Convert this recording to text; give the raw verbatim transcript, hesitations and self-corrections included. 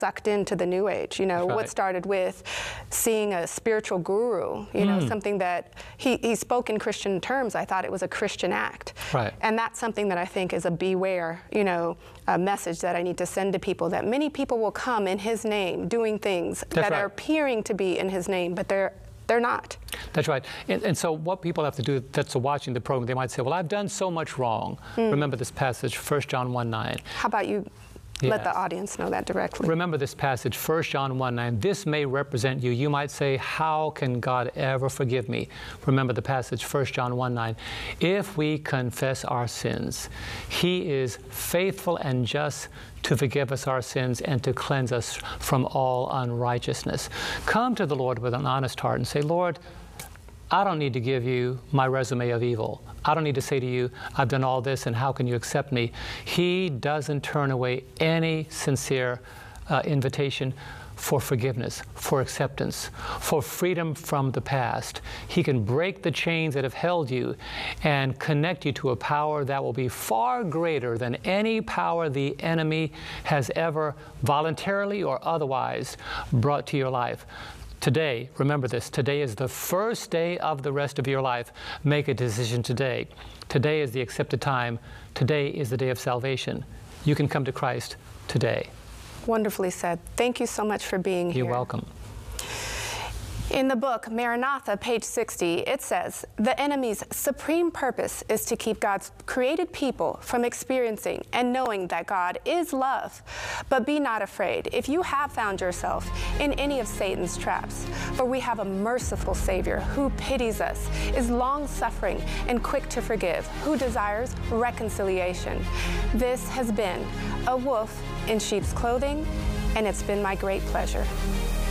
sucked into the New Age. You know, Right. what started with seeing a spiritual guru, you know, Mm. something that he, he spoke in Christian terms. I thought it was a Christian act. Right. And that's something that I think is a beware, you know, a message that I need to send to people, that many people will come in his name doing things That's that right. are appearing to be in his name, but they're they're not. That's right. And, and so what people have to do that's watching the program, they might say, well, I've done so much wrong. Mm. Remember this passage, First John one nine. How about you let Yes. the audience know that directly? Remember this passage, First John one nine. This may represent you. You might say, how can God ever forgive me? Remember the passage, First John one nine. If we confess our sins, he is faithful and just to forgive us our sins and to cleanse us from all unrighteousness. Come to the Lord with an honest heart and say, Lord, I don't need to give you my resume of evil. I don't need to say to you, I've done all this and how can you accept me? He doesn't turn away any sincere uh, invitation for forgiveness, for acceptance, for freedom from the past. He can break the chains that have held you and connect you to a power that will be far greater than any power the enemy has ever voluntarily or otherwise brought to your life. Today, remember this, today is the first day of the rest of your life. Make a decision today. Today is the accepted time. Today is the day of salvation. You can come to Christ today. Wonderfully said. Thank you so much for being here. You're welcome. In the book, Maranatha, page sixty, it says, the enemy's supreme purpose is to keep God's created people from experiencing and knowing that God is love. But be not afraid if you have found yourself in any of Satan's traps, for we have a merciful Savior who pities us, is long-suffering and quick to forgive, who desires reconciliation. This has been A Wolf in Sheep's Clothing, and it's been my great pleasure.